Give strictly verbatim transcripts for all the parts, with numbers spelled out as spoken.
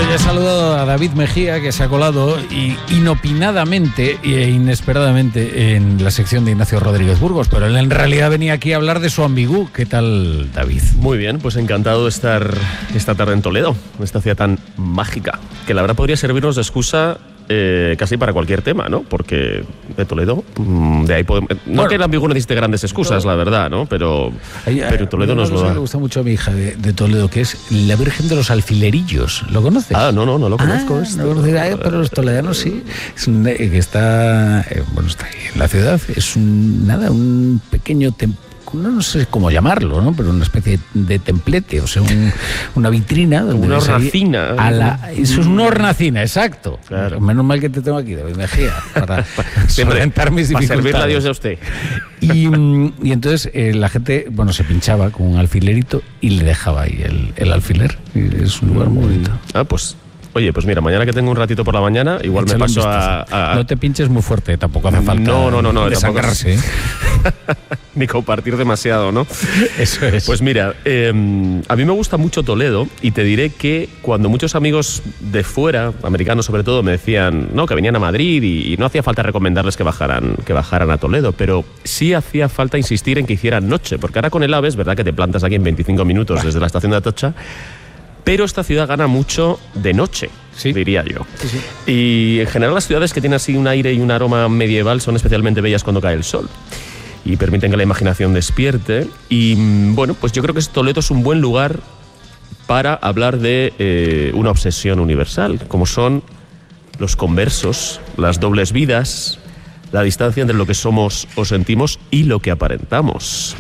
ya he saludado a David Mejía, que se ha colado y inopinadamente e inesperadamente en la sección de Ignacio Rodríguez Burgos, pero él en realidad venía aquí a hablar de su ambigú. ¿Qué tal, David? Muy bien, pues encantado de estar esta tarde en Toledo, en esta ciudad tan mágica, que la verdad podría servirnos de excusa eh, casi para cualquier tema, ¿no? Porque de Toledo, de ahí podemos... No bueno, que el ambigú necesite grandes excusas, no, la verdad, ¿no? Pero, hay, pero Toledo nos lo da. Me gusta mucho a mi hija de, de Toledo, que es la Virgen de los Alfilerillos. ¿Lo conoces? Ah, no, no, no lo conozco. Ah, esto. No lo conozco, ah, pero los toledanos sí. Es un, que está, eh, bueno, está ahí en la ciudad. Es un, nada, un pequeño templo. No, no sé cómo llamarlo, ¿no? Pero una especie de templete, o sea, un, una vitrina. Donde una hornacina. A la, eso es una hornacina, exacto. Claro. Menos mal que te tengo aquí, David Mejía, para solventar mis dificultades. Para servirle a Dios a usted. Y, y entonces eh, la gente, bueno, se pinchaba con un alfilerito y le dejaba ahí el, el alfiler. Y es un lugar muy bonito. Ah, pues... Oye, pues mira, mañana que tengo un ratito por la mañana, igual Échale me paso a, a... No te pinches muy fuerte, tampoco hace falta... No, no, no, no. Desangrarse. Ni compartir demasiado, ¿no? Eso es. Pues mira, eh, a mí me gusta mucho Toledo y te diré que cuando muchos amigos de fuera, americanos sobre todo, me decían no, que venían a Madrid y, y no hacía falta recomendarles que bajaran, que bajaran a Toledo, pero sí hacía falta insistir en que hicieran noche, porque ahora con el AVE es verdad que te plantas aquí en veinticinco minutos desde la estación de Atocha, pero esta ciudad gana mucho de noche, sí, diría yo. Sí, sí. Y en general las ciudades que tienen así un aire y un aroma medieval son especialmente bellas cuando cae el sol y permiten que la imaginación despierte. Y bueno, pues yo creo que Toledo es un buen lugar para hablar de eh, una obsesión universal, como son los conversos, las dobles vidas, la distancia entre lo que somos o sentimos y lo que aparentamos.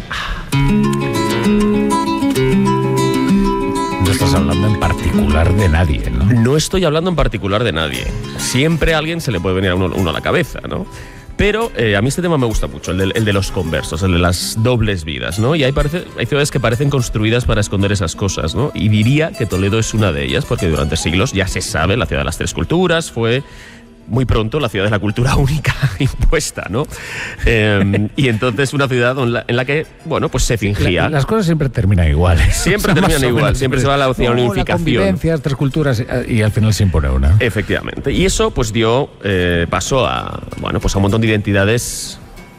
No estás hablando en particular de nadie, ¿no? No estoy hablando en particular de nadie. Siempre a alguien se le puede venir a uno, uno a la cabeza, ¿no? Pero eh, a mí este tema me gusta mucho, el de, el de los conversos, el de las dobles vidas, ¿no? Y hay, parece, hay ciudades que parecen construidas para esconder esas cosas, ¿no? Y diría que Toledo es una de ellas, porque durante siglos ya se sabe, la ciudad de las tres culturas fue... muy pronto la ciudad de la cultura única impuesta, ¿no? Eh, y entonces una ciudad en la, en la que, bueno, pues se fingía. La, las cosas siempre terminan iguales. Siempre o sea, terminan igual, siempre, siempre se va a la opción no, unificación. La convivencia, tres culturas y al final se impone una. Efectivamente. Y eso pues dio eh, paso a, bueno, pues a un montón de identidades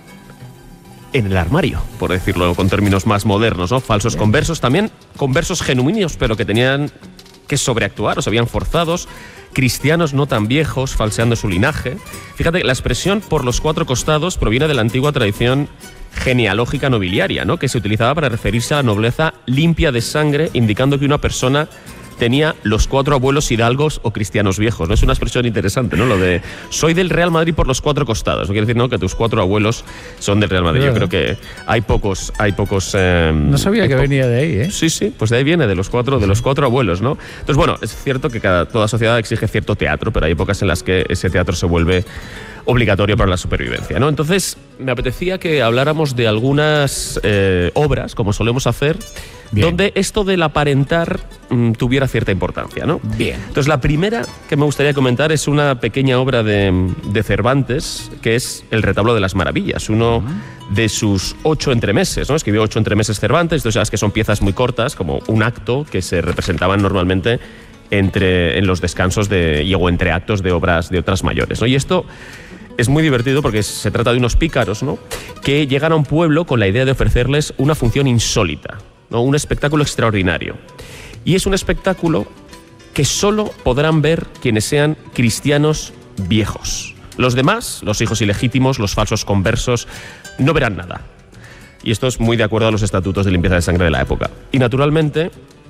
en el armario, por decirlo con términos más modernos, ¿no? Falsos Bien. conversos, también conversos genuinos, pero que tenían que sobreactuar o se habían forzados, cristianos no tan viejos, falseando su linaje. Fíjate, la expresión por los cuatro costados proviene de la antigua tradición genealógica nobiliaria, ¿no? Que se utilizaba para referirse a la nobleza limpia de sangre, indicando que una persona tenía los cuatro abuelos hidalgos o cristianos viejos, ¿no? Es una expresión interesante, ¿no? Lo de soy del Real Madrid por los cuatro costados. No quiere decir, ¿no?, que tus cuatro abuelos son del Real Madrid. Claro. Yo creo que hay pocos, hay pocos. Eh, no sabía que po- venía de ahí, ¿eh? Sí, sí, pues de ahí viene, de los cuatro, de los cuatro abuelos, ¿no? Entonces, bueno, es cierto que cada, toda sociedad exige cierto teatro, pero hay épocas en las que ese teatro se vuelve obligatorio para la supervivencia, ¿no? Entonces, me apetecía que habláramos de algunas eh, obras, como solemos hacer, Bien. donde esto del aparentar mmm, tuviera cierta importancia, ¿no? Bien. Entonces, la primera que me gustaría comentar es una pequeña obra de, de Cervantes, que es El retablo de las maravillas, uno uh-huh. de sus ocho entremeses, ¿no? Escribió ocho entremeses Cervantes, entonces sabes que son piezas muy cortas, como un acto que se representaban normalmente entre, en los descansos de, y, o entre actos de obras de otras mayores, ¿no? Y esto es muy divertido porque se trata de unos pícaros, ¿no?, que llegan a un pueblo con la idea de ofrecerles una función insólita, ¿no?, un espectáculo extraordinario. Y es un espectáculo que solo podrán ver quienes sean cristianos viejos. Los demás, los hijos ilegítimos, los falsos conversos, no verán nada. Y esto es muy de acuerdo a los estatutos de limpieza de sangre de la época. Y naturalmente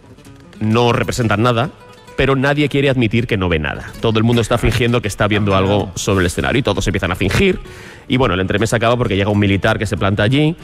no representan nada, pero nadie quiere admitir que no ve nada. Todo el mundo está fingiendo que está viendo algo sobre el escenario y todos empiezan a fingir. Y bueno, el entremés acaba porque llega un militar que se planta allí,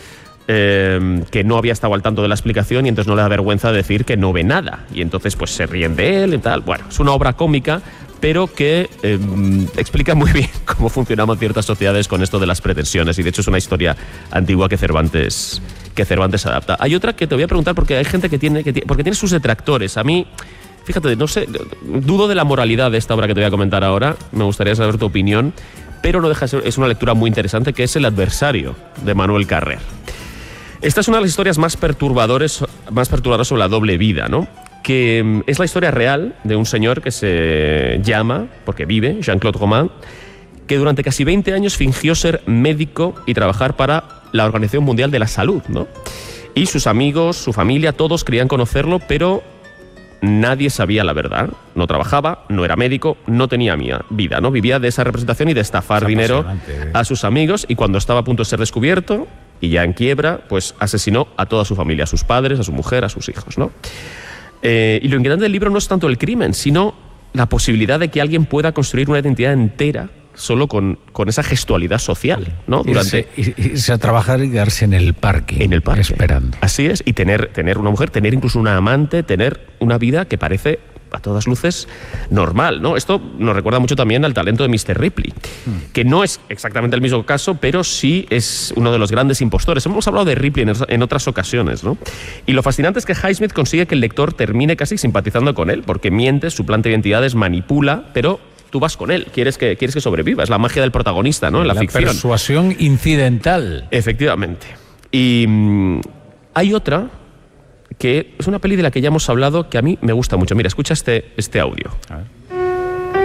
eh, que no había estado al tanto de la explicación y entonces no le da vergüenza decir que no ve nada. Y entonces pues se ríen de él y tal. Bueno, es una obra cómica, pero que eh, explica muy bien cómo funcionaban ciertas sociedades con esto de las pretensiones. Y de hecho es una historia antigua que Cervantes, que Cervantes adapta. Hay otra que te voy a preguntar porque hay gente que tiene, que tiene porque tiene sus detractores. A mí... Fíjate, no sé, dudo de la moralidad de esta obra que te voy a comentar ahora, me gustaría saber tu opinión, pero no deja de ser, es una lectura muy interesante, que es El adversario, de Manuel Carrer. Esta es una de las historias más perturbadoras, más perturbadoras sobre la doble vida, ¿no? que es la historia real de un señor que se llama, porque vive, Jean-Claude Roman, que durante casi veinte años fingió ser médico y trabajar para la Organización Mundial de la Salud, ¿no? Y sus amigos, su familia, todos querían conocerlo, pero nadie sabía la verdad. No trabajaba, no era médico, no tenía vida, ¿no? Vivía de esa representación y de estafar dinero a sus amigos, y cuando estaba a punto de ser descubierto y ya en quiebra, pues asesinó a toda su familia, a sus padres, a su mujer, a sus hijos, ¿no? Eh, y lo inquietante del libro no es tanto el crimen, sino la posibilidad de que alguien pueda construir una identidad entera solo con, con esa gestualidad social, ¿no? Durante irse, irse a trabajar y quedarse en el parque. En el parque. Esperando. Así es. Y tener, tener una mujer, tener incluso una amante, tener una vida que parece a todas luces normal, ¿no? Esto nos recuerda mucho también al talento de mister Ripley, hmm. que no es exactamente el mismo caso, pero sí es uno de los grandes impostores. Hemos hablado de Ripley en, en otras ocasiones, ¿no? Y lo fascinante es que Highsmith consigue que el lector termine casi simpatizando con él, porque miente, suplanta identidades, manipula, pero tú vas con él, quieres que, quieres que sobreviva. Es la magia del protagonista, ¿no? En la, la ficción. La persuasión incidental. Efectivamente. Y mmm, hay otra que es una peli de la que ya hemos hablado que a mí me gusta mucho. Mira, escucha este, este audio. A ver.